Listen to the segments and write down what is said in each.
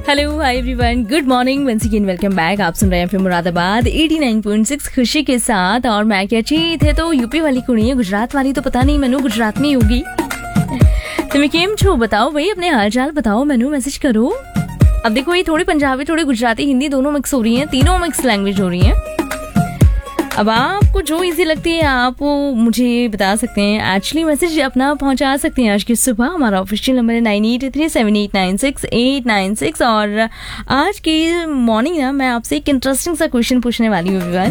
Hello hi everyone, good morning, once again welcome back. आप सुन रहे हैं फिर मुरादाबाद 89.6 खुशी के साथ। और मैं क्या थे तो यूपी वाली कुड़ी है, गुजरात वाली तो पता नहीं, मैनू गुजरात में ही होगी। तुम्हें केम छो बताओ भाई, अपने हाल चाल बताओ, मैनू मैसेज करो। अब देखो ये थोड़ी पंजाबी, थोड़ी गुजराती, हिंदी दोनों मिक्स हो रही हैं, तीनों मिक्स लैंग्वेज हो रही हैं। अब आपको जो इजी लगती है आप मुझे बता सकते हैं, एक्चुअली मैसेज अपना पहुंचा सकते हैं। आज की सुबह हमारा ऑफिशियल नंबर है 9837896896। और आज की मॉर्निंग ना मैं आपसे एक इंटरेस्टिंग सा क्वेश्चन पूछने वाली हूँ एवरीवन।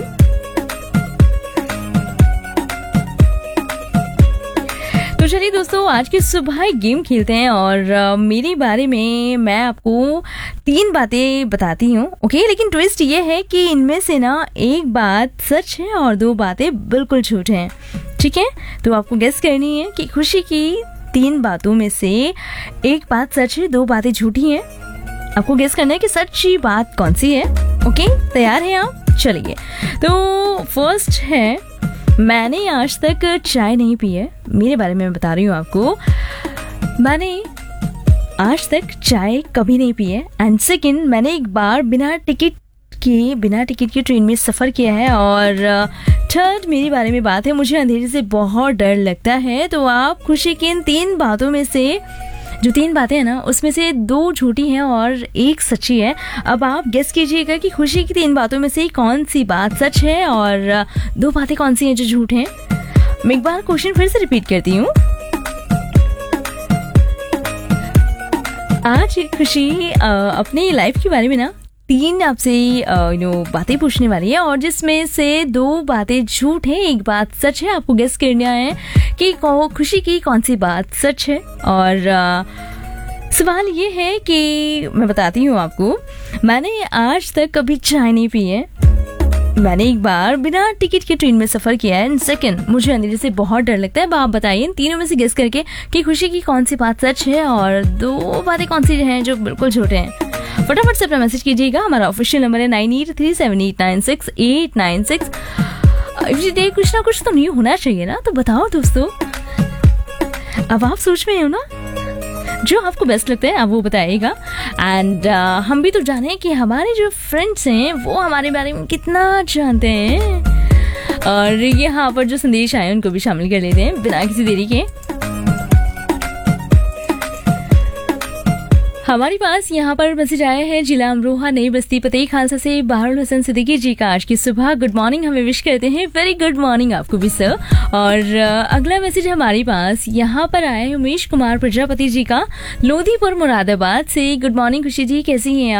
तो चलिए दोस्तों, आज की सुबह एक गेम खेलते हैं और मेरे बारे में मैं आपको 3 बातें बताती हूँ, ओके। लेकिन ट्विस्ट ये है कि इनमें से ना एक बात सच है और 2 बातें बिल्कुल झूठ हैं, ठीक है। तो आपको गेस करनी है कि खुशी की 3 बातों में से एक बात सच है, 2 बातें झूठी हैं। आपको गेस करना है कि सच्ची बात कौन सी है, ओके। तैयार हैं आप? चलिए, तो फर्स्ट है, मैंने आज तक चाय नहीं पी है। मेरे बारे में मैं बता रही हूँ आपको, मैंने आज तक चाय कभी नहीं पी है। एंड सेकंड, मैंने एक बार बिना टिकट के ट्रेन में सफ़र किया है। और थर्ड मेरे बारे में बात है, मुझे अंधेरे से बहुत डर लगता है। तो आप खुशी की इन 3 बातों में से, जो 3 बातें हैं ना, उसमें से 2 झूठी हैं और 1 सच्ची है। अब आप गेस कीजिएगा कि खुशी की 3 बातों में से कौन सी बात सच है और 2 बातें कौन सी हैं जो झूठ हैं। मैं एक बार क्वेश्चन फिर से रिपीट करती हूँ। आज खुशी अपनी लाइफ के बारे में ना 3 आपसे बातें पूछने वाली है और जिसमें से 2 बातें झूठ है, 1 बात सच है। आपको गेस करना है कि खुशी की कौन सी बात सच है। और सवाल ये है कि मैं बताती हूँ आपको, मैंने आज तक कभी चाय नहीं पी है। मैंने एक बार बिना टिकट के ट्रेन में सफ़र किया है। सेकंड, मुझे अंधेरे से बहुत डर लगता है। आप बताइए इन तीनों में से गेस करके कि खुशी की कौन सी बात सच है और 2 बातें कौन सी हैं जो बिल्कुल झूठे हैं। फटाफट से अपना मैसेज कीजिएगा। हमारा ऑफिशियल नंबर है 9837896896। एवरीडे कुछ ना कुछ तो न्यू होना चाहिए ना, तो बताओ दोस्तों। अब आप सोच में हो ना, जो आपको बेस्ट लगता है आप वो बताइएगा। एंड हम भी तो जाने कि हमारे जो फ्रेंड्स हैं वो हमारे बारे में कितना जानते हैं। और यहाँ पर जो संदेश आए उनको भी शामिल कर लेते हैं बिना किसी देरी के। हमारे पास यहाँ पर मैसेज आया है, जिला अमरोहा नई बस्ती पते खालसा से बाहरुल हसन सिद्दीकी जी का आज की सुबह गुड मॉर्निंग हमें विश करते हैं। वेरी गुड मॉर्निंग आपको भी सर। और अगला मैसेज हमारे पास यहाँ पर आया है उमेश कुमार प्रजापति जी का, लोधीपुर मुरादाबाद से। गुड मॉर्निंग खुशी जी, कैसी हैं आप?